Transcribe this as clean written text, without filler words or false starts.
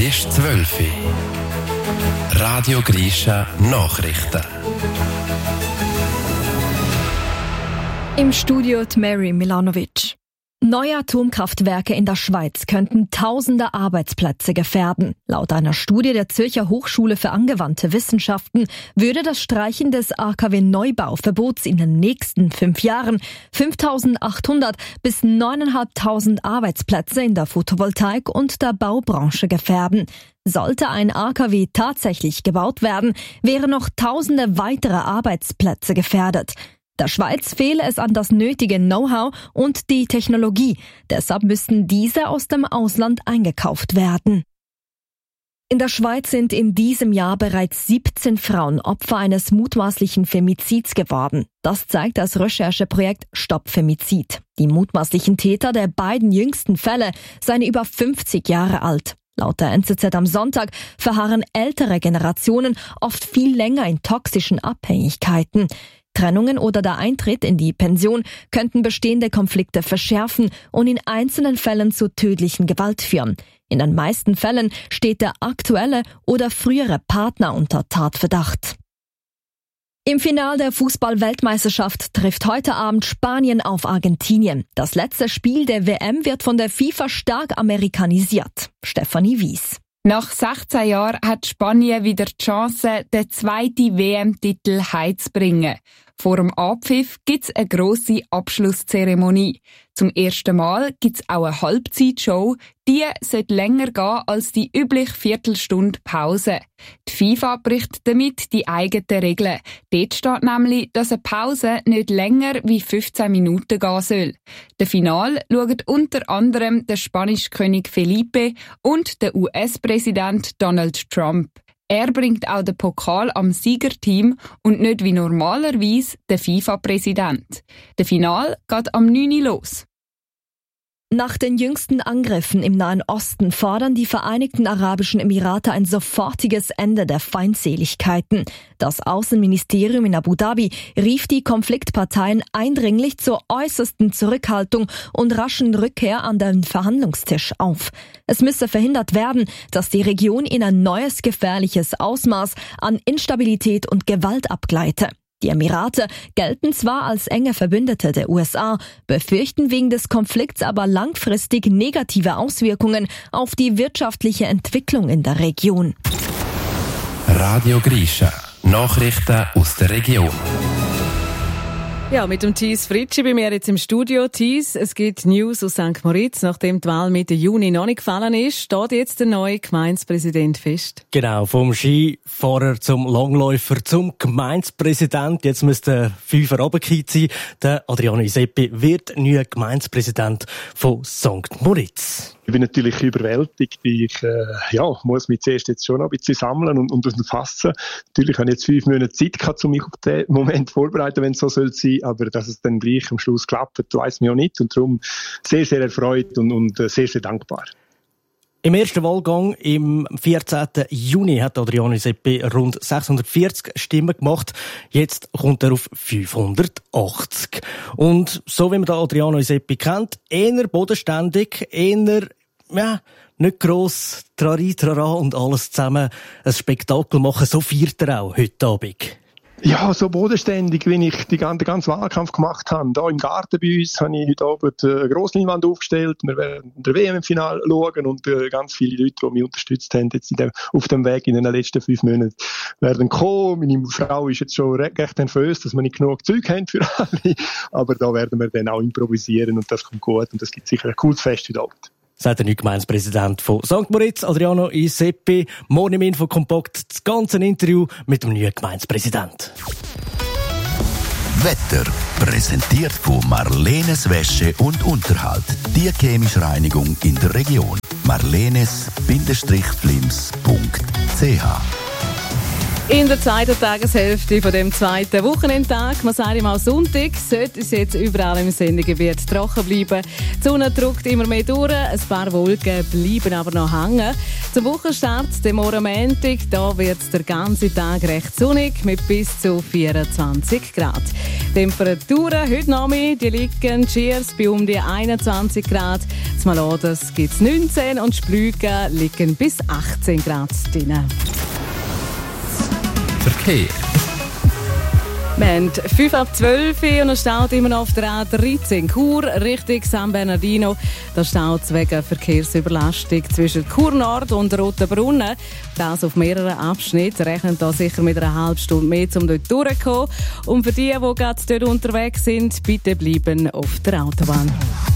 ist 12 Uhr. Radio Grisha Nachrichten. Im Studio Mary Milanovic. Neue Atomkraftwerke in der Schweiz könnten tausende Arbeitsplätze gefährden. Laut einer Studie der Zürcher Hochschule für angewandte Wissenschaften würde das Streichen des AKW-Neubauverbots in den nächsten 5 Jahren 5.800 bis 9.500 Arbeitsplätze in der Photovoltaik und der Baubranche gefährden. Sollte ein AKW tatsächlich gebaut werden, wären noch tausende weitere Arbeitsplätze gefährdet. Der Schweiz fehle es an das nötige Know-how und die Technologie. Deshalb müssten diese aus dem Ausland eingekauft werden. In der Schweiz sind in diesem Jahr bereits 17 Frauen Opfer eines mutmaßlichen Femizids geworden. Das zeigt das Rechercheprojekt Stopp Femizid. Die mutmaßlichen Täter der beiden jüngsten Fälle seien über 50 Jahre alt. Laut der NZZ am Sonntag verharren ältere Generationen oft viel länger in toxischen Abhängigkeiten. Trennungen oder der Eintritt in die Pension könnten bestehende Konflikte verschärfen und in einzelnen Fällen zu tödlichen Gewalt führen. In den meisten Fällen steht der aktuelle oder frühere Partner unter Tatverdacht. Im Finale der Fußball-Weltmeisterschaft trifft heute Abend Spanien auf Argentinien. Das letzte Spiel der WM wird von der FIFA stark amerikanisiert. Stefanie Wies. Nach 16 Jahren hat Spanien wieder die Chance, den zweiten WM-Titel heimzubringen. Vor dem Abpfiff gibt's eine grosse Abschlusszeremonie. Zum ersten Mal gibt's auch eine Halbzeitshow. Die sollte länger gehen als die übliche Viertelstunde Pause. Die FIFA bricht damit die eigenen Regeln. Dort steht nämlich, dass eine Pause nicht länger wie 15 Minuten gehen soll. Das Finale schauen unter anderem der spanische König Felipe und der US-Präsident Donald Trump. Er bringt auch den Pokal am Siegerteam und nicht wie normalerweise der FIFA-Präsident. Der Finale geht am 9. Uhr los. Nach den jüngsten Angriffen im Nahen Osten fordern die Vereinigten Arabischen Emirate ein sofortiges Ende der Feindseligkeiten. Das Außenministerium in Abu Dhabi rief die Konfliktparteien eindringlich zur äußersten Zurückhaltung und raschen Rückkehr an den Verhandlungstisch auf. Es müsse verhindert werden, dass die Region in ein neues gefährliches Ausmaß an Instabilität und Gewalt abgleite. Die Emirate gelten zwar als enge Verbündete der USA, befürchten wegen des Konflikts aber langfristig negative Auswirkungen auf die wirtschaftliche Entwicklung in der Region. Radio Grisha. Nachrichten aus der Region. Ja, mit dem Thies Fritschi bei mir jetzt im Studio. Thies, es gibt News aus St. Moritz. Nachdem die Wahl Mitte Juni noch nicht gefallen ist, steht jetzt der neue Gemeindepräsident fest. Genau, vom Skifahrer zum Langläufer zum Gemeindepräsident. Jetzt müsste 5er runtergefallen sein. Der Adriano Iseppi wird neuer Gemeindepräsident von St. Moritz. Ich bin natürlich überwältigt. Ich muss mich zuerst jetzt schon ein bisschen sammeln und fassen. Natürlich habe ich jetzt 5 Monate Zeit gehabt, um mich auf den Moment vorzubereiten, wenn es so soll sein. Aber dass es dann gleich am Schluss klappt, weiss man ja nicht. Und darum sehr, sehr erfreut und sehr, sehr dankbar. Im ersten Wahlgang im 14. Juni hat Adriano Iseppi rund 640 Stimmen gemacht. Jetzt kommt er auf 580. Und so wie man den Adriano Iseppi kennt, eher bodenständig, eher, nicht gross, Trari, Trara und alles zusammen ein Spektakel machen. So feiert er auch heute Abend. Ja, so bodenständig, wie ich den ganzen Wahlkampf gemacht habe. Da im Garten bei uns habe ich heute Abend eine Grossleinwand aufgestellt. Wir werden der WM-Finale schauen und ganz viele Leute, die mich unterstützt haben jetzt auf dem Weg in den letzten 5 Monaten, werden kommen. Meine Frau ist jetzt schon recht nervös, dass wir nicht genug Zeug haben für alle. Aber da werden wir dann auch improvisieren und das kommt gut und das gibt sicher ein cooles Fest heute Abend. Sagt der neue Gemeindepräsident von St. Moritz, Adriano Iseppi. Morgen im Infokompakt das ganze Interview mit dem neuen Gemeindepräsidenten. Wetter präsentiert von Marlenes Wäsche und Unterhalt. Die chemische Reinigung in der Region. marlenes-flims.ch. In der zweiten Tageshälfte von dem zweiten Wochenendtag, man sagt immer Sonntag, sollte es jetzt überall im Sendegebiet trocken bleiben. Die Sonne drückt immer mehr durch, ein paar Wolken bleiben aber noch hängen. Der Wochenstart, dem morgen Montag, da wird es den ganzen Tag recht sonnig mit bis zu 24 Grad. Temperaturen heute Nachmittag, die liegen Cheers bei um die 21 Grad. Das Maladas gibt es 19 und Splügen liegen bis 18 Grad drin. Verkehr. Wir haben 5:12 und es staut immer noch auf der A13 Chur Richtung San Bernardino. Da staut es wegen Verkehrsüberlastung zwischen Chur Nord und Rotenbrunnen. Das auf mehreren Abschnitten. Rechnen da sicher mit einer halben Stunde mehr, um dort durchzukommen. Und für die gerade dort unterwegs sind, bitte bleiben auf der Autobahn.